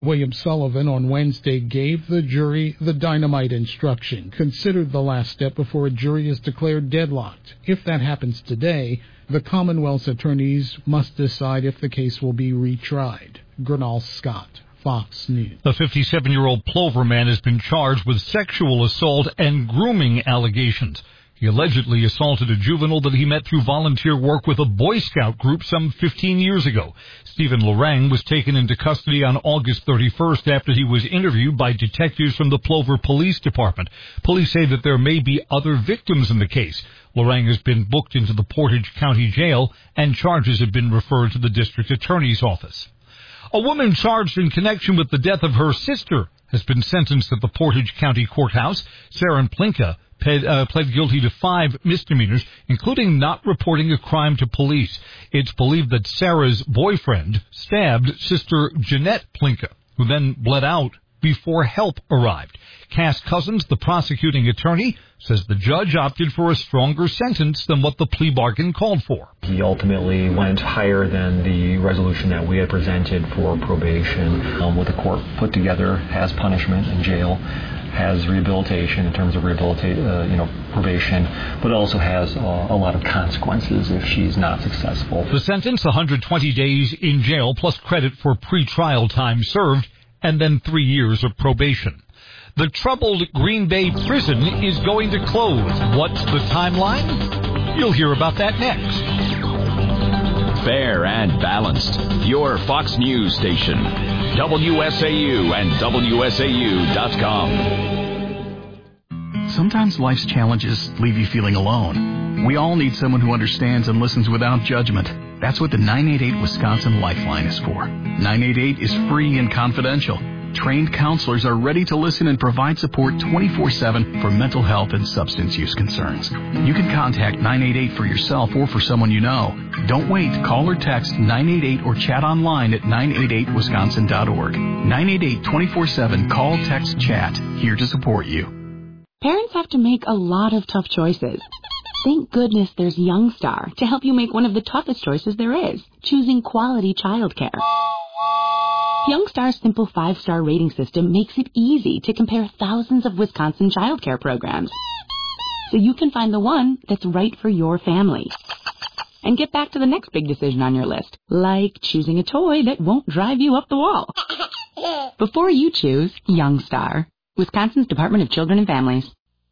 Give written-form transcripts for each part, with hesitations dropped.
William Sullivan on Wednesday gave the jury the dynamite instruction, considered the last step before a jury is declared deadlocked. If that happens today, the Commonwealth's attorneys must decide if the case will be retried. Gernal Scott, Fox News. The 57-year-old Plover man has been charged with sexual assault and grooming allegations. He allegedly assaulted a juvenile that he met through volunteer work with a Boy Scout group some 15 years ago. Stephen Lorang was taken into custody on August 31st after he was interviewed by detectives from the Plover Police Department. Police say that there may be other victims in the case. Lorang has been booked into the Portage County Jail, and charges have been referred to the district attorney's office. A woman charged in connection with the death of her sister has been sentenced at the Portage County Courthouse. Saren Plinka pled guilty to 5 misdemeanors, including not reporting a crime to police. It's believed that Sarah's boyfriend stabbed sister Jeanette Plinka, who then bled out before help arrived. Cass Cousins, the prosecuting attorney, says the judge opted for a stronger sentence than what the plea bargain called for. He ultimately went higher than the resolution that we had presented for probation. What the court put together as punishment in jail has rehabilitation in terms of probation, but also has a lot of consequences if she's not successful. The sentence, 120 days in jail plus credit for pre-trial time served, and then 3 years of probation. The troubled Green Bay prison is going to close. What's the timeline? You'll hear about that next. Fair and balanced. Your Fox News station. WSAU and WSAU.com. Sometimes life's challenges leave you feeling alone. We all need someone who understands and listens without judgment. That's what the 988 Wisconsin Lifeline is for. 988 is free and confidential. Trained counselors are ready to listen and provide support 24/7 for mental health and substance use concerns. You can contact 988 for yourself or for someone you know. Don't wait. Call or text 988 or chat online at 988wisconsin.org. 988 24/7. Call, text, chat. Here to support you. Parents have to make a lot of tough choices. Thank goodness there's Youngstar to help you make one of the toughest choices there is, choosing quality childcare. Youngstar's simple 5-star rating system makes it easy to compare thousands of Wisconsin childcare programs, so you can find the one that's right for your family. And get back to the next big decision on your list, like choosing a toy that won't drive you up the wall. Before you choose Youngstar, Wisconsin's Department of Children and Families.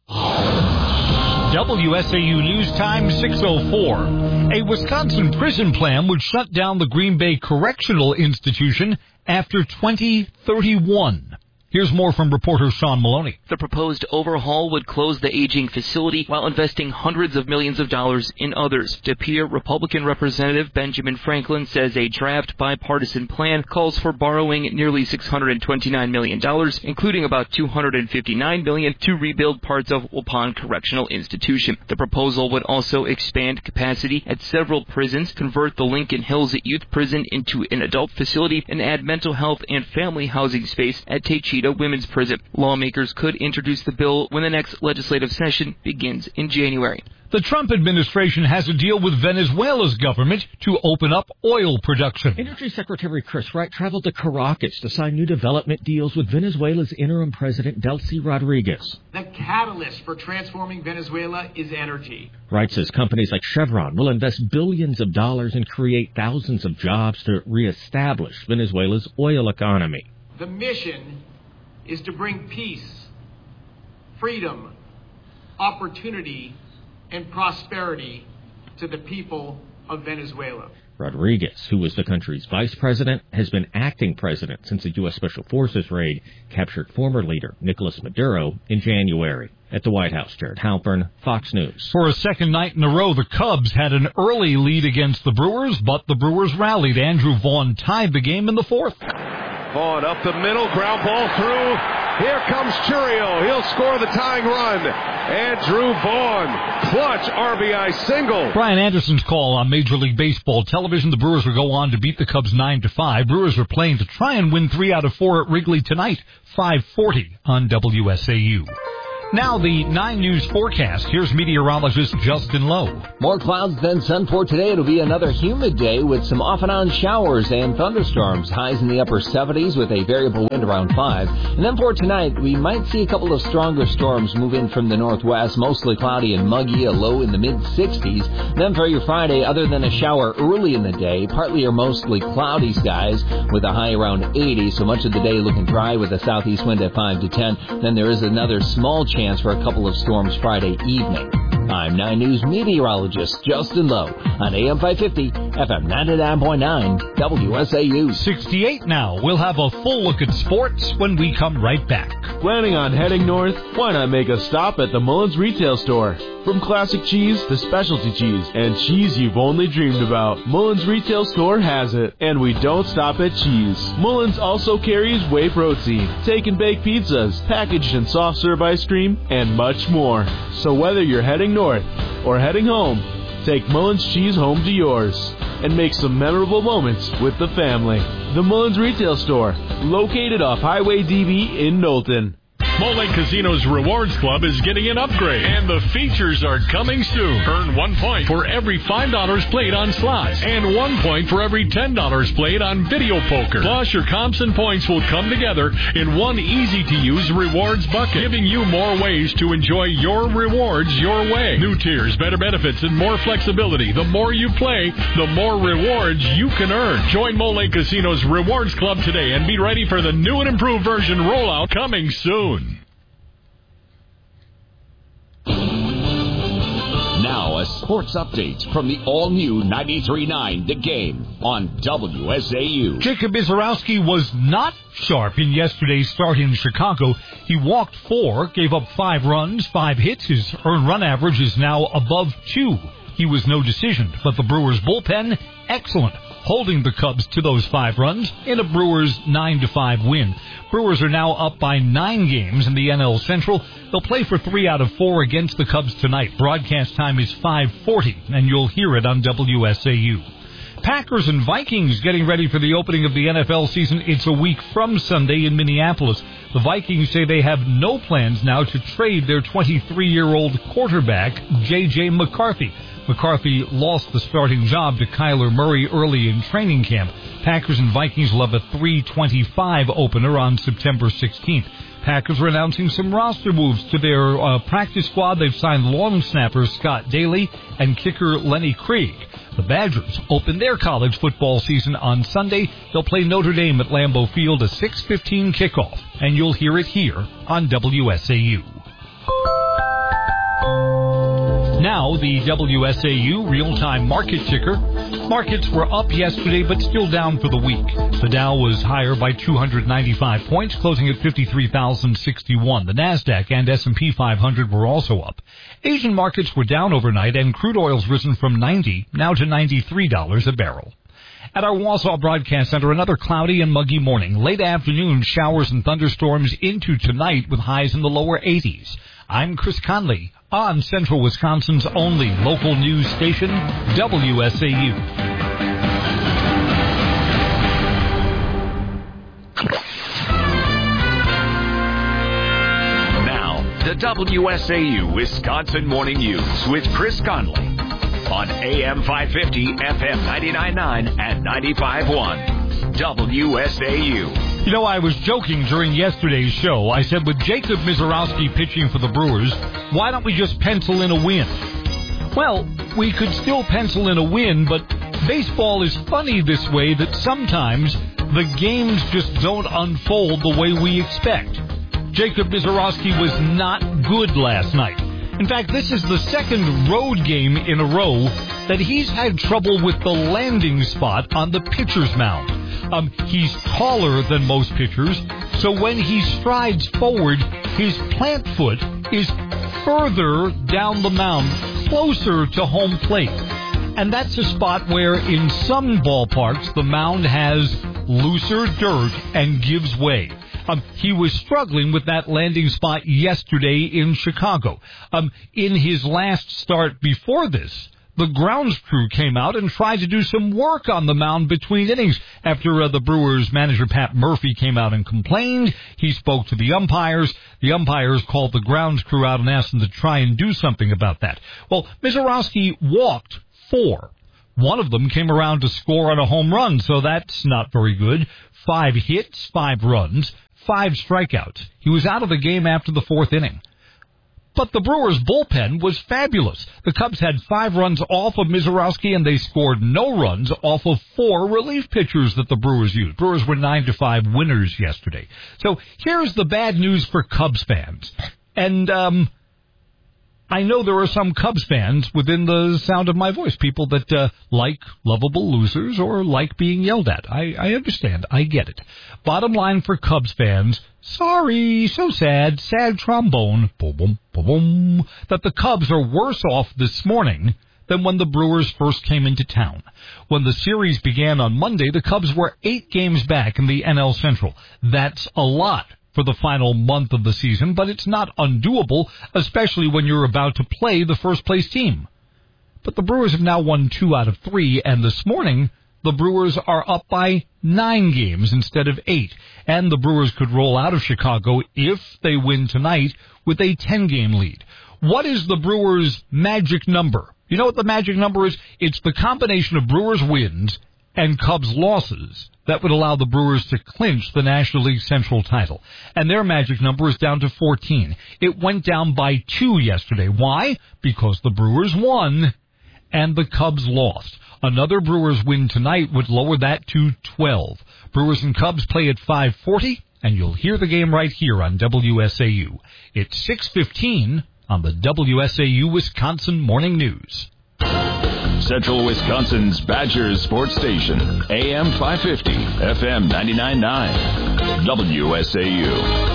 WSAU News Time 6:04. A Wisconsin prison plan would shut down the Green Bay Correctional Institution after 2031. Here's more from reporter Sean Maloney. The proposed overhaul would close the aging facility while investing hundreds of millions of dollars in others. De Pere Republican Representative Benjamin Franklin says a draft bipartisan plan calls for borrowing nearly $629 million, including about $259 million to rebuild parts of Waupun Correctional Institution. The proposal would also expand capacity at several prisons, convert the Lincoln Hills Youth Prison into an adult facility, and add mental health and family housing space at Taycheedah Women's Prison. Lawmakers could introduce the bill when the next legislative session begins in January. The Trump administration has a deal with Venezuela's government to open up oil production. Energy Secretary Chris Wright traveled to Caracas to sign new development deals with Venezuela's interim president, Delcy Rodriguez. The catalyst for transforming Venezuela is energy. Wright says companies like Chevron will invest billions of dollars and create thousands of jobs to reestablish Venezuela's oil economy. The mission is to bring peace, freedom, opportunity, and prosperity to the people of Venezuela. Rodriguez, who was the country's vice president, has been acting president since the U.S. Special Forces raid captured former leader Nicolas Maduro in January. At the White House, Jared Halpern, Fox News. For a second night in a row, the Cubs had an early lead against the Brewers, but the Brewers rallied. Andrew Vaughn tied the game in the fourth. Vaughn up the middle, ground ball through. Here comes Churio. He'll score the tying run. Andrew Vaughn, clutch RBI single. Brian Anderson's call on Major League Baseball television. The Brewers will go on to beat the Cubs 9-5. Brewers are playing to try and win 3 out of 4 at Wrigley tonight, 5:40 on WSAU. Now the 9 News forecast. Here's meteorologist Justin Lowe. More clouds than sun for today. It'll be another humid day with some off-and-on showers and thunderstorms. Highs in the upper 70s with a variable wind around 5. And then for tonight, we might see a couple of stronger storms move in from the northwest. Mostly cloudy and muggy, a low in the mid-60s. Then for your Friday, other than a shower early in the day, partly or mostly cloudy skies with a high around 80. So much of the day looking dry with a southeast wind at 5 to 10. Then there is another small chance for a couple of storms Friday evening. I'm 9 News meteorologist Justin Lowe on AM 550, FM 99.9, WSAU. 68 now. We'll have a full look at sports when we come right back. Planning on heading north? Why not make a stop at the Mullins retail store? From classic cheese to specialty cheese and cheese you've only dreamed about, Mullins Retail Store has it. And we don't stop at cheese. Mullins also carries whey protein, take and bake pizzas, packaged and soft serve ice cream, and much more. So whether you're heading north or heading home, take Mullins cheese home to yours and make some memorable moments with the family. The Mullins Retail Store, located off Highway DB in Knowlton. Mole Lake Casino's Rewards Club is getting an upgrade, and the features are coming soon. Earn 1 point for every $5 played on slots, and 1 point for every $10 played on video poker. Plus, your comps and points will come together in one easy-to-use rewards bucket, giving you more ways to enjoy your rewards your way. New tiers, better benefits, and more flexibility. The more you play, the more rewards you can earn. Join Mole Lake Casino's Rewards Club today and be ready for the new and improved version rollout coming soon. Now a sports update from the all-new 93.9 The Game on WSAU. Jacob Mizorowski was not sharp in yesterday's start in Chicago. He walked 4, gave up 5 runs, 5 hits. His earned run average is now above 2. He was no decision, but the Brewers' bullpen, excellent, holding the Cubs to those 5 runs in a Brewers 9-5 win. Brewers are now up by 9 games in the NL Central. They'll play for 3 out of 4 against the Cubs tonight. Broadcast time is 5:40, and you'll hear it on WSAU. Packers and Vikings getting ready for the opening of the NFL season. It's a week from Sunday in Minneapolis. The Vikings say they have no plans now to trade their 23-year-old quarterback, J.J. McCarthy. McCarthy lost the starting job to Kyler Murray early in training camp. Packers and Vikings will have a 3:25 opener on September 16th. Packers are announcing some roster moves to their practice squad. They've signed long snapper Scott Daly and kicker Lenny Krieg. The Badgers open their college football season on Sunday. They'll play Notre Dame at Lambeau Field, a 6:15 kickoff, and you'll hear it here on WSAU. Now, the WSAU real-time market ticker. Markets were up yesterday, but still down for the week. The Dow was higher by 295 points, closing at 53,061. The NASDAQ and S&P 500 were also up. Asian markets were down overnight, and crude oil's risen from $90 now to $93 a barrel. At our Wausau Broadcast Center, another cloudy and muggy morning. Late afternoon, showers and thunderstorms into tonight with highs in the lower 80s. I'm Chris Conley on Central Wisconsin's only local news station, WSAU. Now, the WSAU Wisconsin Morning News with Chris Conley on AM 550, FM 99.9, and 95.1, WSAU. You know, I was joking during yesterday's show. I said, with Jacob Mizorowski pitching for the Brewers, why don't we just pencil in a win? Well, we could still pencil in a win, but baseball is funny this way that sometimes the games just don't unfold the way we expect. Jacob Mizorowski was not good last night. In fact, this is the second road game in a row that he's had trouble with the landing spot on the pitcher's mound. He's taller than most pitchers, so when he strides forward, his plant foot is further down the mound, closer to home plate. And that's a spot where in some ballparks the mound has looser dirt and gives way. He was struggling with that landing spot yesterday in Chicago. In his last start before this, the grounds crew came out and tried to do some work on the mound between innings. After the Brewers manager Pat Murphy came out and complained, he spoke to the umpires. The umpires called the grounds crew out and asked them to try and do something about that. Well, Mizorowski walked 4. One of them came around to score on a home run, so that's not very good. 5 hits, 5 runs, 5 strikeouts. He was out of the game after the 4th inning. But the Brewers' bullpen was fabulous. The Cubs had 5 runs off of Mizorowski, and they scored no runs off of 4 relief pitchers that the Brewers used. Brewers were 9-5 winners yesterday. So here's the bad news for Cubs fans. And I know there are some Cubs fans within the sound of my voice, people that like lovable losers or like being yelled at. I understand. I get it. Bottom line for Cubs fans, sorry, so sad, sad trombone, boom, boom, boom, boom, that the Cubs are worse off this morning than when the Brewers first came into town. When the series began on Monday, the Cubs were 8 games back in the NL Central. That's a lot for the final month of the season, but it's not undoable, especially when you're about to play the first-place team. But the Brewers have now won 2 out of 3, and this morning, the Brewers are up by 9 games instead of 8, and the Brewers could roll out of Chicago if they win tonight with a 10-game lead. What is the Brewers' magic number? You know what the magic number is? It's the combination of Brewers wins and Cubs losses that would allow the Brewers to clinch the National League Central title. And their magic number is down to 14. It went down by 2 yesterday. Why? Because the Brewers won and the Cubs lost. Another Brewers win tonight would lower that to 12. Brewers and Cubs play at 5:40, and you'll hear the game right here on WSAU. It's 6:15 on the WSAU Wisconsin Morning News. Central Wisconsin's Badgers Sports Station, AM 550, FM 99.9, WSAU.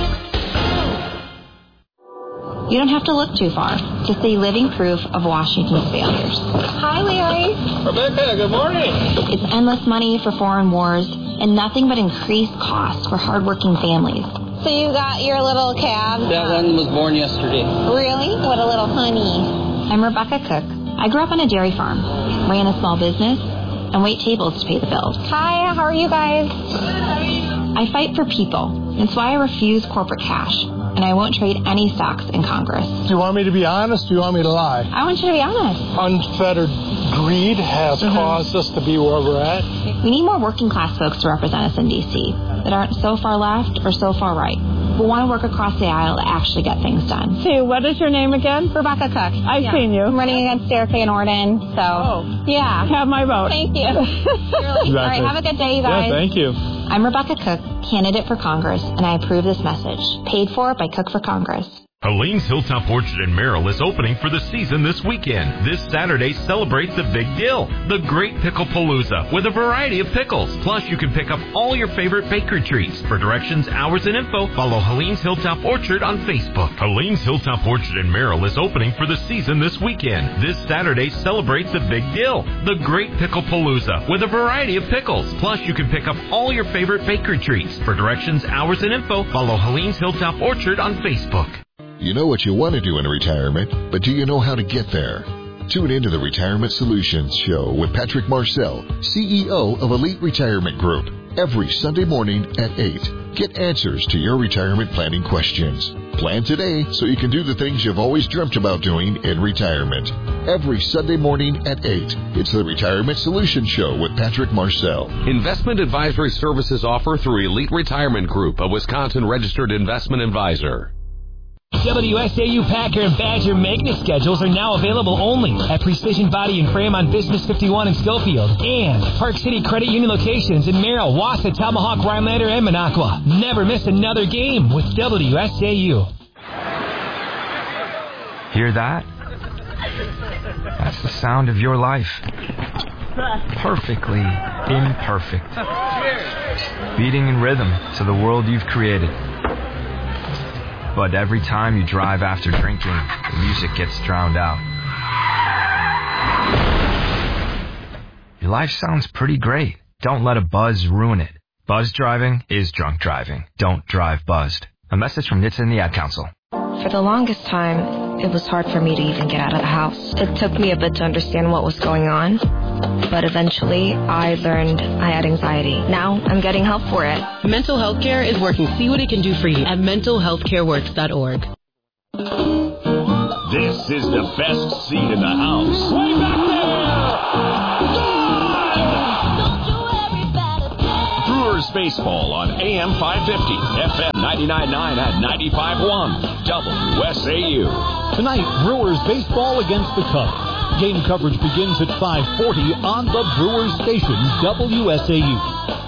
You don't have to look too far to see living proof of Washington's failures. Hi, Larry. Rebecca, good morning. It's endless money for foreign wars and nothing but increased costs for hardworking families. So you got your little cab? That one was born yesterday. Really? What a little honey. I'm Rebecca Cook. I grew up on a dairy farm, ran a small business, and wait tables to pay the bills. Hi, how are you guys? I fight for people. That's why I refuse corporate cash, and I won't trade any stocks in Congress. Do you want me to be honest, or do you want me to lie? I want you to be honest. Unfettered greed has caused us to be where we're at. We need more working class folks to represent us in D.C. that aren't so far left or so far right, but want to work across the aisle to actually get things done. Hey, what is your name again? Rebecca Cook. I've seen you. I'm running against Derek Van Orden, so yeah. Have my vote. Thank you. All right, have a good day, you guys. Yeah, thank you. I'm Rebecca Cook, candidate for Congress, and I approve this message. Paid for by Cook for Congress. Helene's Hilltop Orchard in Merrill is opening for the season this weekend. This Saturday celebrates the big deal, the Great Pickle Palooza, with a variety of pickles. Plus, you can pick up all your favorite bakery treats. For directions, hours, and info, follow Helene's Hilltop Orchard on Facebook. Helene's Hilltop Orchard in Merrill is opening for the season this weekend. This Saturday celebrates the big deal, the Great Pickle Palooza, with a variety of pickles. Plus, you can pick up all your favorite bakery treats. For directions, hours, and info, follow Helene's Hilltop Orchard on Facebook. You know what you want to do in retirement, but do you know how to get there? Tune into the Retirement Solutions Show with Patrick Marcel, CEO of Elite Retirement Group, every Sunday morning at 8. Get answers to your retirement planning questions. Plan today so you can do the things you've always dreamt about doing in retirement. Every Sunday morning at 8. It's the Retirement Solutions Show with Patrick Marcel. Investment advisory services offered through Elite Retirement Group, a Wisconsin registered investment advisor. WSAU Packer and Badger maintenance schedules are now available only at Precision Body and Frame on Business 51 in Schofield and Park City Credit Union locations in Merrill, Wausau, Tomahawk, Rhinelander, and Minocqua. Never miss another game with WSAU. Hear that? That's the sound of your life. Perfectly imperfect. Beating in rhythm to the world you've created. But every time you drive after drinking, the music gets drowned out. Your life sounds pretty great. Don't let a buzz ruin it. Buzz driving is drunk driving. Don't drive buzzed. A message from NHTSA and the Ad Council. For the longest time, it was hard for me to even get out of the house. It took me a bit to understand what was going on, but eventually I learned I had anxiety. Now I'm getting help for it. Mental Health Care is working. See what it can do for you at mentalhealthcareworks.org. This is the best seat in the house. Way back there! Brewers baseball on AM 550, FM 99.9 at 95.1, WSAU. Tonight, Brewers baseball against the Cubs. Game coverage begins at 5:40 on the Brewers station, WSAU.